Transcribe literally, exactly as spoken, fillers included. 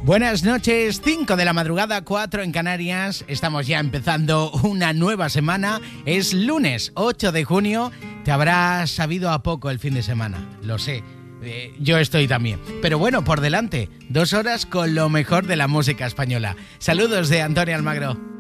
Buenas noches, cinco de la madrugada, cuatro en Canarias. Estamos ya empezando una nueva semana. Es lunes ocho de junio. Te habrá sabido a poco el fin de semana, lo sé. Eh, yo estoy también. Pero bueno, por delante, dos horas con lo mejor de la música española. Saludos de Antonio Almagro.